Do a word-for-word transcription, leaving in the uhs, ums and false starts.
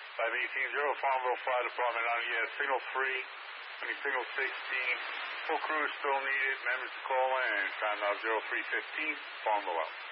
five eighteen zero, Farmville Fire Department on E S, signal three, I mean signal sixteen, full crew still needed, members to call in, time now zero three fifteen, Farmville out.